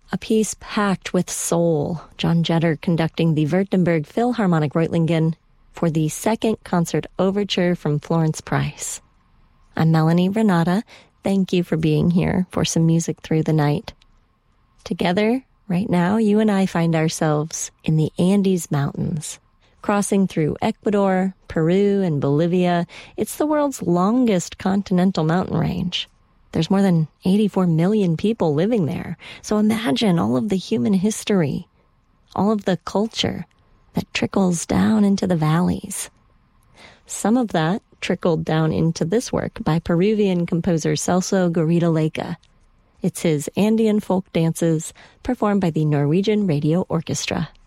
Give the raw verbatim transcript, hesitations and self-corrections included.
a piece packed with soul. John Jetter conducting the Württemberg Philharmonic Reutlingen for the second concert overture from Florence Price. I'm Melanie Renata. Thank you for being here for some music through the night. Together, right now, you and I find ourselves in the Andes Mountains. Crossing through Ecuador, Peru, and Bolivia, it's the world's longest continental mountain range. There's more than eighty-four million people living there. So imagine all of the human history, all of the culture that trickles down into the valleys. Some of that trickled down into this work by Peruvian composer Celso Garrido-Leyca. It's his Andean folk dances performed by the Norwegian Radio Orchestra.